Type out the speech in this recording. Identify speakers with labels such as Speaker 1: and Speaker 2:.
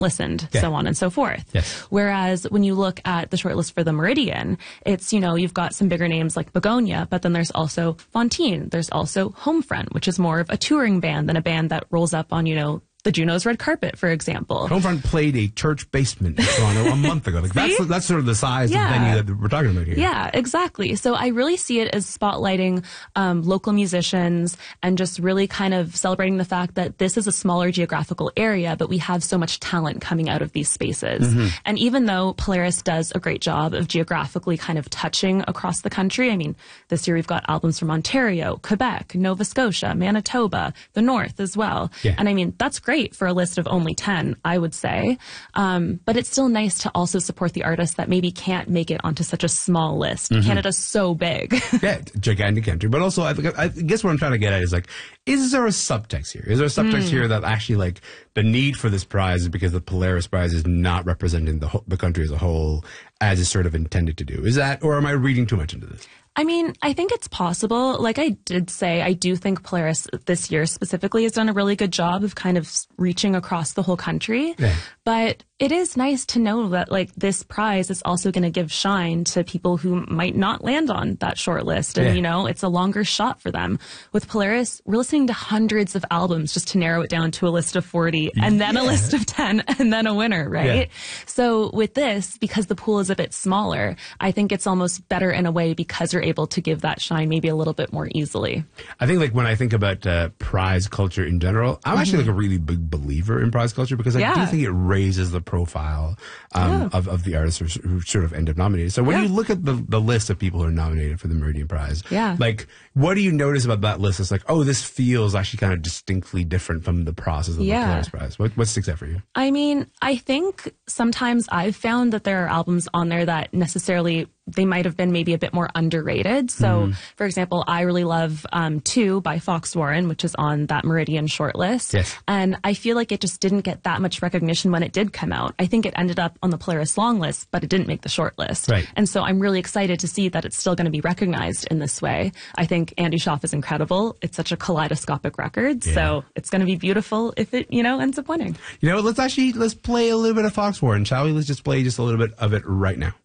Speaker 1: listened, so on and so forth.
Speaker 2: Yes.
Speaker 1: Whereas when you look at the shortlist for the Meridian, it's, you've got some bigger names like Begonia, but then there's also Fontaine. There's also Homefront, which is more of a touring band than a band that rolls up on, the Juno's red carpet, for example.
Speaker 2: Homefront played a church basement in Toronto a month ago. Like that's sort of the size of venue that we're talking about here.
Speaker 1: Yeah, exactly. So I really see it as spotlighting local musicians and just really kind of celebrating the fact that this is a smaller geographical area, but we have so much talent coming out of these spaces.
Speaker 2: Mm-hmm.
Speaker 1: And even though Polaris does a great job of geographically kind of touching across the country, I mean, this year we've got albums from Ontario, Quebec, Nova Scotia, Manitoba, the North as well.
Speaker 2: Yeah.
Speaker 1: And I mean, that's great for a list of only 10, I would say. But it's still nice to also support the artists that maybe can't make it onto such a small list.
Speaker 2: Mm-hmm.
Speaker 1: Canada's so big.
Speaker 2: Yeah, gigantic country. But also, I guess what I'm trying to get at is is there a subtext here? Is there a subtext here that actually the need for this prize is because the Polaris Prize is not representing the country as a whole as it's sort of intended to do? Is that, or am I reading too much into this?
Speaker 1: I mean, I think it's possible. Like I did say, I do think Polaris this year specifically has done a really good job of kind of reaching across the whole country.
Speaker 2: Yeah.
Speaker 1: But it is nice to know that this prize is also going to give shine to people who might not land on that short list. And, it's a longer shot for them. With Polaris, we're listening to hundreds of albums just to narrow it down to a list of 40 and then a list of 10 and then a winner, right? Yeah. So with this, because the pool is a bit smaller, I think it's almost better in a way because you're able to give that shine maybe a little bit more easily.
Speaker 2: I think when I think about prize culture in general, I'm actually a really big believer in prize culture because I do think it raises the profile of the artists who sort of end up nominated. So when you look at the list of people who are nominated for the Meridian Prize, what do you notice about that list? It's this feels actually kind of distinctly different from the process of the Polaris Prize. What sticks out for you?
Speaker 1: I mean, I think sometimes I've found that there are albums on there that necessarily they might have been maybe a bit more underrated. So, for example, I really love 2 by Fox Warren, which is on that Meridian shortlist.
Speaker 2: Yes.
Speaker 1: And I feel like it just didn't get that much recognition when it did come out. I think it ended up on the Polaris long list, but it didn't make the shortlist.
Speaker 2: Right.
Speaker 1: And so I'm really excited to see that it's still going to be recognized in this way. I think Andy Schaaf is incredible. It's such a kaleidoscopic record. Yeah. So it's going to be beautiful if it, ends up winning.
Speaker 2: Let's play a little bit of Fox Warren, shall we? Let's just play just a little bit of it right now.